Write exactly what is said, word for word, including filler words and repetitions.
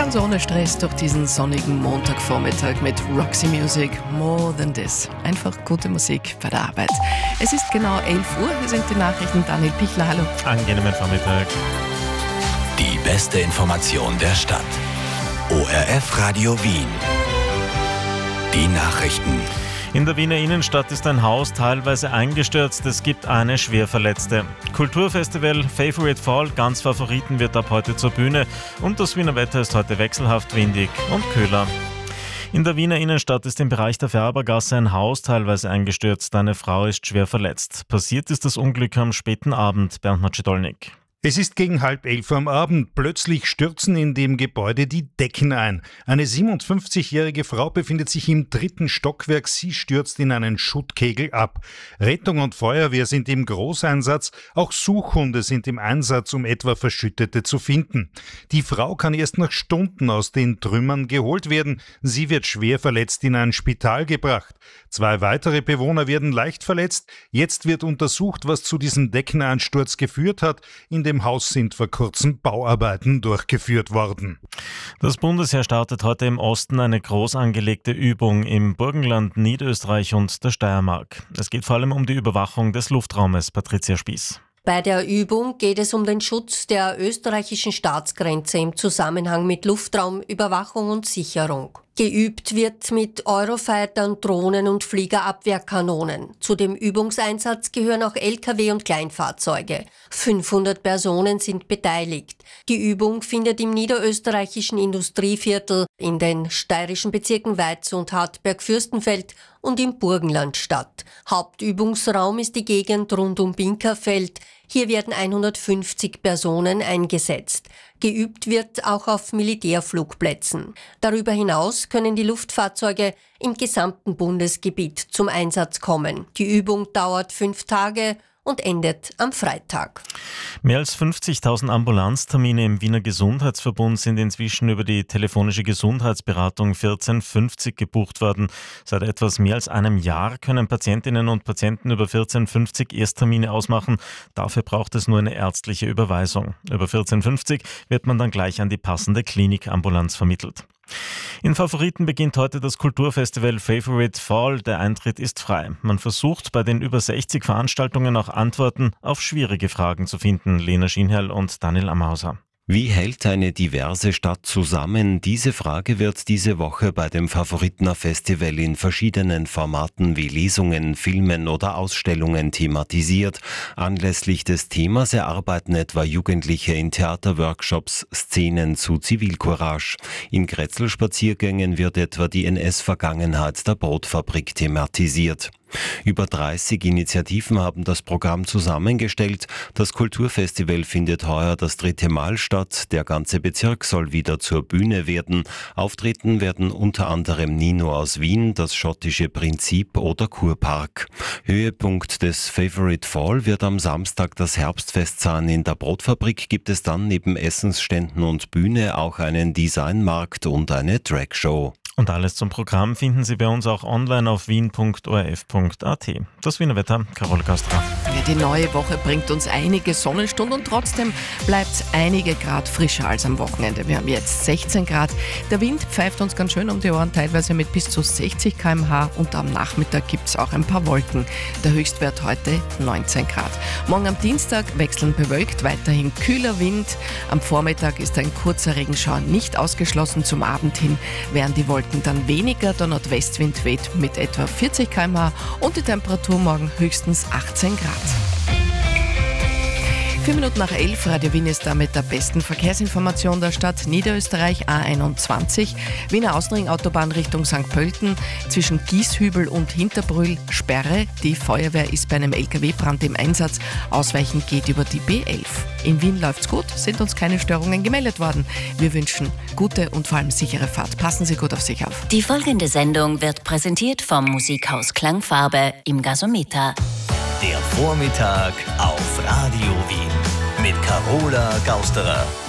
Ganz ohne Stress durch diesen sonnigen Montagvormittag mit Roxy Music, More Than This. Einfach gute Musik bei der Arbeit. Es ist genau elf Uhr, hier sind die Nachrichten. Daniel Pichler, hallo. Angenehmen Vormittag. Die beste Information der Stadt. O R F Radio Wien. Die Nachrichten. In der Wiener Innenstadt ist ein Haus teilweise eingestürzt. Es gibt eine Schwerverletzte. Kulturfestival Favorite Fall, ganz Favoriten, wird ab heute zur Bühne. Und das Wiener Wetter ist heute wechselhaft windig und kühler. In der Wiener Innenstadt ist im Bereich der Färbergasse ein Haus teilweise eingestürzt. Eine Frau ist schwer verletzt. Passiert ist das Unglück am späten Abend. Bernd Macedolnik. Es ist gegen halb elf am Abend. Plötzlich stürzen in dem Gebäude die Decken ein. Eine siebenundfünfzigjährige Frau befindet sich im dritten Stockwerk. Sie stürzt in einen Schuttkegel ab. Rettung und Feuerwehr sind im Großeinsatz. Auch Suchhunde sind im Einsatz, um etwa Verschüttete zu finden. Die Frau kann erst nach Stunden aus den Trümmern geholt werden. Sie wird schwer verletzt in ein Spital gebracht. Zwei weitere Bewohner werden leicht verletzt. Jetzt wird untersucht, was zu diesem Deckeneinsturz geführt hat. In dem Haus sind vor kurzem Bauarbeiten durchgeführt worden. Das Bundesheer startet heute im Osten eine groß angelegte Übung im Burgenland, Niederösterreich und der Steiermark. Es geht vor allem um die Überwachung des Luftraumes. Patricia Spieß. Bei der Übung geht es um den Schutz der österreichischen Staatsgrenze im Zusammenhang mit Luftraumüberwachung und Sicherung. Geübt wird mit Eurofightern, Drohnen und Fliegerabwehrkanonen. Zu dem Übungseinsatz gehören auch L K W und Kleinfahrzeuge. fünfhundert Personen sind beteiligt. Die Übung findet im niederösterreichischen Industrieviertel, in den steirischen Bezirken Weiz und Hartberg-Fürstenfeld und im Burgenland statt. Hauptübungsraum ist die Gegend rund um Binkerfeld. Hier werden hundertfünfzig Personen eingesetzt. Geübt wird auch auf Militärflugplätzen. Darüber hinaus können die Luftfahrzeuge im gesamten Bundesgebiet zum Einsatz kommen. Die Übung dauert fünf Tage und endet am Freitag. Mehr als fünfzigtausend Ambulanztermine im Wiener Gesundheitsverbund sind inzwischen über die telefonische Gesundheitsberatung vierzehn fünfzig gebucht worden. Seit etwas mehr als einem Jahr können Patientinnen und Patienten über vierzehn fünfzig Ersttermine ausmachen. Dafür braucht es nur eine ärztliche Überweisung. Über vierzehn fünfzig wird man dann gleich an die passende Klinikambulanz vermittelt. In Favoriten beginnt heute das Kulturfestival Favorite Fall. Der Eintritt ist frei. Man versucht bei den über sechzig Veranstaltungen auch Antworten auf schwierige Fragen zu finden. Lena Schienherl und Daniel Amhauser. Wie hält eine diverse Stadt zusammen? Diese Frage wird diese Woche bei dem Favoritener Festival in verschiedenen Formaten wie Lesungen, Filmen oder Ausstellungen thematisiert. Anlässlich des Themas erarbeiten etwa Jugendliche in Theaterworkshops Szenen zu Zivilcourage. In Grätzl-Spaziergängen wird etwa die N S-Vergangenheit der Brotfabrik thematisiert. Über dreißig Initiativen haben das Programm zusammengestellt. Das Kulturfestival findet heuer das dritte Mal statt. Der ganze Bezirk soll wieder zur Bühne werden. Auftreten werden unter anderem Nino aus Wien, das schottische Prinzip oder Kurpark. Höhepunkt des Favorite Fall wird am Samstag das Herbstfest sein. In der Brotfabrik gibt es dann neben Essensständen und Bühne auch einen Designmarkt und eine Dragshow. Und alles zum Programm finden Sie bei uns auch online auf wien punkt o r f punkt a t. Das Wiener Wetter, Carol Gastra. Ja, die neue Woche bringt uns einige Sonnenstunden und trotzdem bleibt es einige Grad frischer als am Wochenende. Wir haben jetzt sechzehn Grad. Der Wind pfeift uns ganz schön um die Ohren, teilweise mit bis zu sechzig Kilometer pro Stunde und am Nachmittag gibt es auch ein paar Wolken. Der Höchstwert heute neunzehn Grad. Morgen am Dienstag wechselnd bewölkt, weiterhin kühler Wind. Am Vormittag ist ein kurzer Regenschauer nicht ausgeschlossen. Zum Abend hin werden die Wolken dann weniger, der Nordwestwind weht mit etwa vierzig Kilometer pro Stunde und die Temperatur morgen höchstens achtzehn Grad. Vier Minuten nach elf, Radio Wien ist damit der besten Verkehrsinformation der Stadt. Niederösterreich A einundzwanzig, Wiener Außenring-Autobahn Richtung Sankt Pölten, zwischen Gieshübel und Hinterbrühl Sperre. Die Feuerwehr ist bei einem L K W-Brand im Einsatz. Ausweichen geht über die B elf. In Wien läuft's gut, sind uns keine Störungen gemeldet worden. Wir wünschen gute und vor allem sichere Fahrt. Passen Sie gut auf sich auf. Die folgende Sendung wird präsentiert vom Musikhaus Klangfarbe im Gasometer. Der Vormittag auf Radio Wien mit Carola Gausterer.